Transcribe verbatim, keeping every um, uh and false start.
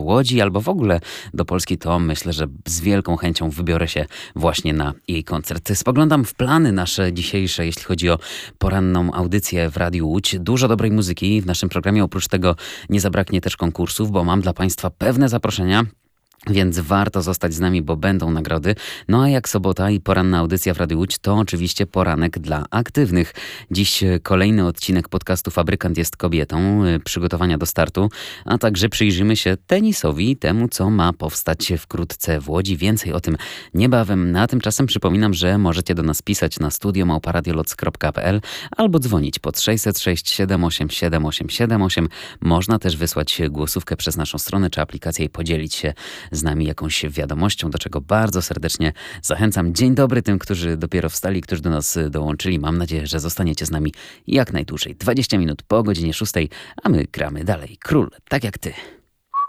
Łodzi albo w ogóle do Polski, to myślę, że z wielką chęcią wybiorę się właśnie na jej koncert. Spoglądam w plany nasze dzisiejsze, jeśli chodzi o poranną audycję w Radiu Łódź. Dużo dobrej muzyki w naszym programie. Oprócz tego nie zabraknie też konkursów, bo mam dla Państwa pewne zaproszenia. Więc warto zostać z nami, bo będą nagrody. No a jak sobota i poranna audycja w Radiu Łódź, to oczywiście poranek dla aktywnych. Dziś kolejny odcinek podcastu Fabrykant jest kobietą, przygotowania do startu, a także przyjrzymy się tenisowi, temu co ma powstać wkrótce w Łodzi. Więcej o tym niebawem. A tymczasem przypominam, że możecie do nas pisać na studio małpa radioloc kropka p l albo dzwonić pod sześćset sześć siedem osiem siedem osiem siedem osiem. Można też wysłać głosówkę przez naszą stronę czy aplikację i podzielić się z nami jakąś wiadomością, do czego bardzo serdecznie zachęcam. Dzień dobry tym, którzy dopiero wstali, którzy do nas dołączyli. Mam nadzieję, że zostaniecie z nami jak najdłużej. dwadzieścia minut po godzinie szóstej, a my gramy dalej. Król, tak jak ty.